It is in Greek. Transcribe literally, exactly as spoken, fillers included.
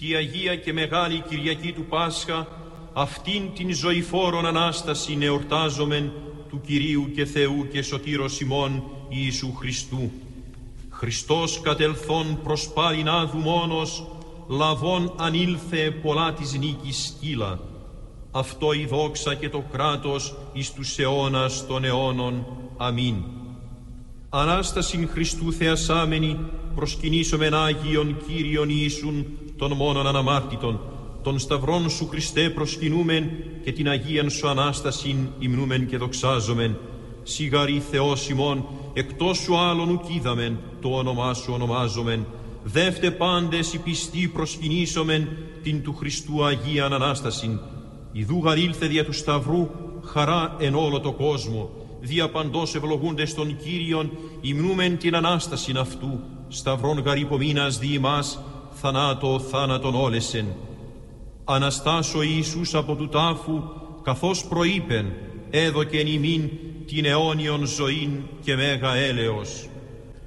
τη Αγία και Μεγάλη Κυριακή του Πάσχα, αυτήν την ζωηφόρον Ανάσταση εορτάζομεν του Κυρίου και Θεού και Σωτήρος ημών Ιησού Χριστού. Χριστός κατελθόν προς πάλιν άδου μόνος, λαβών ανήλθε πολλά της νίκης σκύλα. Αυτό η δόξα και το κράτος εις τους αιώνας των αιώνων. Αμήν. Ανάστασιν Χριστού θεασάμενη, προσκυνήσομεν Άγιον Κύριον Ιησούν των μόνον αναμάρτητων, των σταυρών σου Χριστέ προσκυνούμεν και την Αγίαν σου Ανάστασιν υμνούμεν και δοξάζομεν. Σιγαρή Θεός ημών, εκτός σου άλλον ουκ είδαμεν, το όνομά σου ονομάζομεν. Δεύτε πάντες οι πιστοί προσκυνήσομεν την του Χριστού Αγίαν Ανάστασιν. Ιδού γαρήλθε δια του Σταυρού χαρά εν όλο το κόσμο. Δια παντός ευλογούντες των Κύριων υμνούμεν την Ανάστασιν αυτού. Σταυρών γαρυπομείνας δι' ημάς, θανάτω θάνατον όλεσεν. Αναστάσω Ιησούς από του τάφου, καθώς προείπεν, έδωκεν ημίν την αιώνιον ζωήν και μέγα έλεος.